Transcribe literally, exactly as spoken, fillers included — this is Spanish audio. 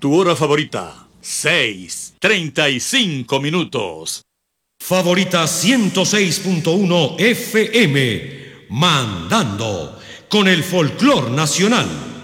Tu hora favorita, seis, treinta y cinco minutos. Favorita ciento seis punto uno F M, mandando con el folclor nacional.